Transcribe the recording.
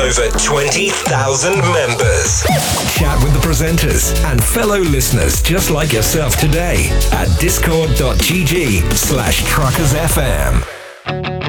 over 20,000 members. Chat with the presenters and fellow listeners just like yourself today at discord.gg/truckersfm.